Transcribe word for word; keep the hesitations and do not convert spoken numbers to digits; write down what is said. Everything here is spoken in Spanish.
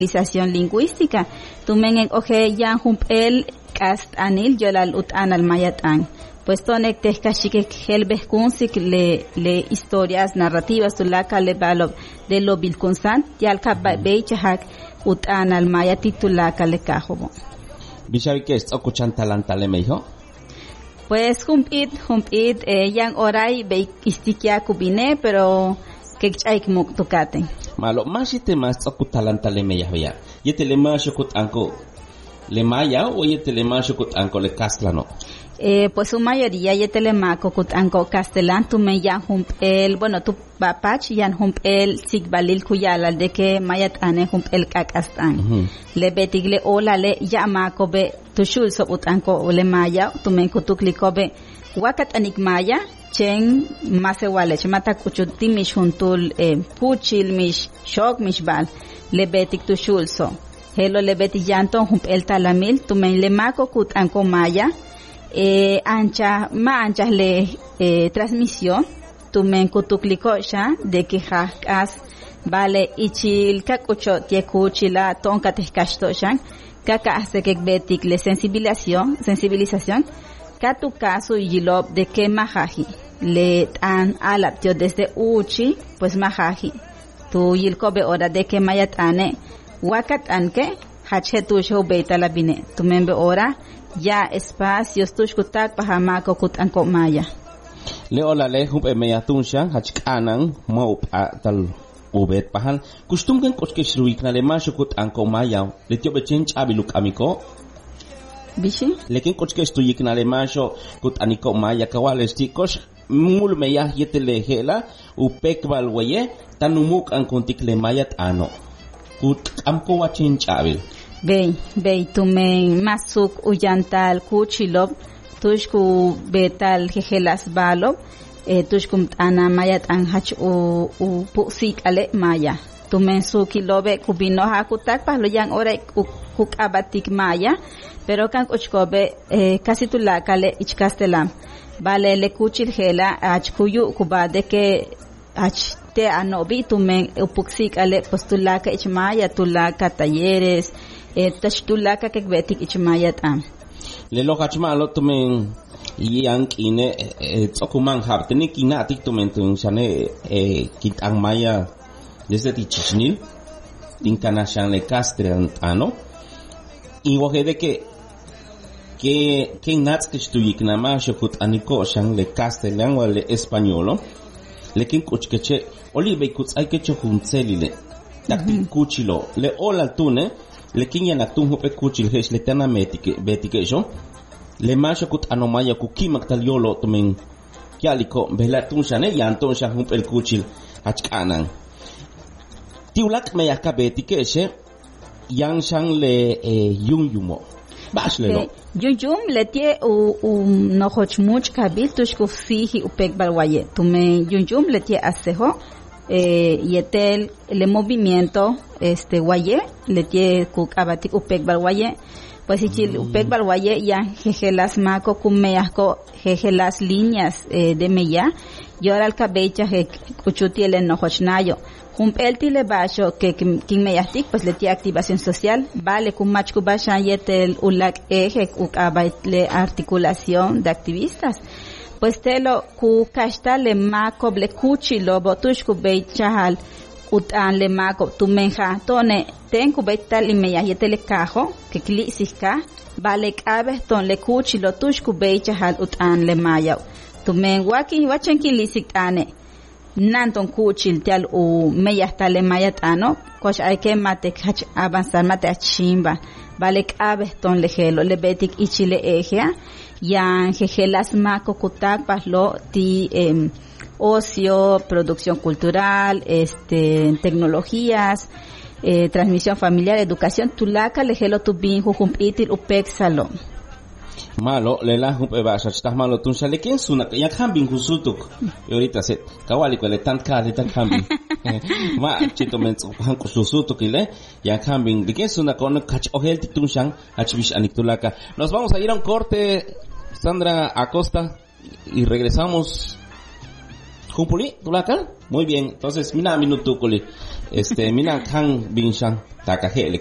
lingüística. Tumen en oje yan humpel cast anil yolal ut anal mayatan. Pues tonek tehkashike helbeh kunsik le le historias narrativas tulaka le balo de lo bilkunsan yalka beichahak ut anal mayati tulaka le kajobo. Bishabi que es okuchan talantale me dijo. Pues humpit humpit eh, yan oray be istikia kubine pero que chaik muk tukaten. Malo más este más okutalantale me ya. Yete le más okut anko le maya o yete le más okut anko le castlano. Eh, pues su mayoría ya telemaco cutanco castellán tu me ya hump el bueno tu papach ya hump el sigbalil kuyala de que mayat ane hump el cacastan uh-huh. Le betigle ola le llamaco be tu shul so utanco le maya tu me kutukliko be wakat anik maya chen mase wale chmata kuchuti mish juntul eh, puchil mish shok mish bal le betik tu shul so hello le beti yanton hump el talamil tu me le maco cutanco maya Eh, ancha ma ancha le eh, transmisión tu men kutukliko ya de que has vale ichil kakucho tie kuchila tonka teskashto shan kaka hace que betik le sensibilización sensibilización ka tu caso yilob de que mahaji le tan alaptio desde uchi pues mahaji tu yilkobe ora de que mayatane wakat anke hache tu show beta la bine tu membe ora ya espacios tushkutak pahamako kutanko maya. Leo la le humpe meya tunshan hachkanan mo tal ubet pahan kustumken koske shruik na le masho kutanko maya le tiobe chench abiluk amiko bishi lekin koske stuyik na le masho kutaniko maya kawale stikos mul meya yetele hela upek balwaye tanumuk an kontik le mayat ano kut amko wa chench abil. Bey, bey, tumen masuk uyantal kuchilob, tushku betal jejelas balob, eh, tushkum ana mayat anhach u u pusik ale maya. Tumen sukilobe kubino hakutak pahlo yang ora kuk abatik maya, pero kan uchkobe eh, casi tulakale ichkastelam. Vale le kuchil jela ach kuyu kubade ke ach te anobi tumen upuksik ale postulaka ichmaya tulaka talleres. Eh, tashtulaka que betik ichmayat am. Le lo hachmalo tumen yank ine tsokuman habteni kina atik tumen tun shane kit ang maya desde tichnil tinkana shan le castran ano y woje de que que que nats que stuyik na ma shokut aniko shan le castellan o le españolo lekin kuchkeche olive kuts ay que chohuncelile taktik kuchilo le ola tune lekin ya naktun hope kuchil hesh le tana metike betike jo le masha kut anomaya kukimak talyolo tumen kyaliko bela tun shane yanton sha hump el kuchil hachkanan tiulak me yaka betike she yang shang le yung yumo bashlelo yung yum le tie u um no hochmuch kabil tushku fihi upek balwaye tumen yung yum le tie asejo eh, yetel le movimiento este guaye le tie kuk abatik upek balwaye pues ichil upek balwaye ya jejelas mako kumeasko jejelas líneas eh, de meya y ahora el cabecha je kuchuti el enojochnayo humpel tile basho que kin meyastik pues le tie activación social vale kumach kubashan yetel ulak eje kuk abaitle articulación de activistas pues telo ku kashta le mako ble kuchilo botush ku beichahal utan le mako tumenja tone ten ku beital imeya yetele kajo que klisika vale kabe ton le kuchilo tush ku beichahal utan le maya tumen waki wachen kilisikane nanton kuchil tal u meya tale maya tano kosh hay que mate hach avanzar mate achimba vale kabe ton le gelo le betik ichile eja yan jejelas mako kutak paslo ti eh, ocio, producción cultural, este tecnologías, eh, transmisión familiar, educación, tulaka lejelo tu bin jujum itil upek salon. Malo le la humpe basha stah malo tun shale ken suna ya kambing husutuk y ahorita se kawali ko le tant ka le tant kambing ma chito men han ko susutuk ile ya kambing de ken suna con kach ohel tun shang achbish aniktulaka. Nos vamos a ir a un corte, Sandra Acosta, y regresamos. ¿Jumpuli? ¿Tulaka? Muy bien. Entonces, mina minuto, Culi. este mina kan binshan takahele